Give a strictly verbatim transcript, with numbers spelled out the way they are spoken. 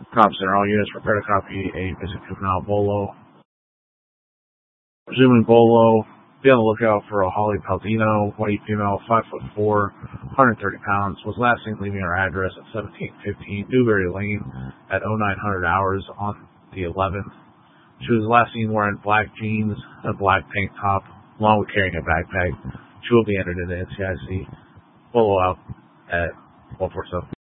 Cop Center, all units prepare to copy a missing juvenile Bolo. Resuming Bolo, be on the lookout for a Holly Paldino, white female, five foot four, one hundred thirty pounds, was last seen leaving her address at seventeen fifteen Newberry Lane at oh nine hundred hours on the eleventh. She was last seen wearing black jeans, a black tank top, along with carrying a backpack. She will be entered into N C I C. Bolo out at one forty-seven.